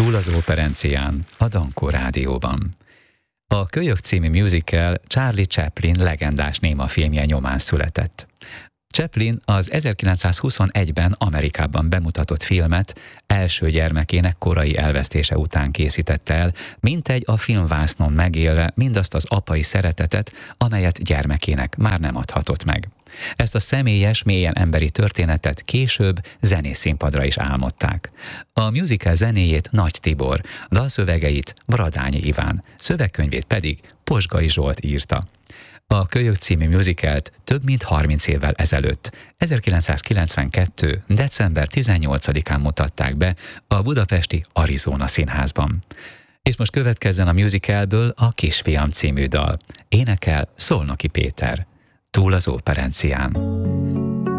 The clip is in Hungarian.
Túl az operencián, a Dankó Rádióban. A Kölyök című musical Charlie Chaplin legendás néma filmje nyomán született. Chaplin az 1921-ben Amerikában bemutatott filmet első gyermekének korai elvesztése után készítette el, mintegy a filmvásznon megélve mindazt az apai szeretetet, amelyet gyermekének már nem adhatott meg. Ezt a személyes, mélyen emberi történetet később zenészínpadra is álmodták. A musical zenéjét Nagy Tibor, dalszövegeit Bradányi Iván, szövegkönyvét pedig Posgai Zsolt írta. A Kölyök című musicalt több mint 30 évvel ezelőtt, 1992. december 18-án mutatták be a budapesti Arizona Színházban. És most következzen a musicalből a Kisfiam című dal. Énekel Szolnoki Péter. Túl az operencián.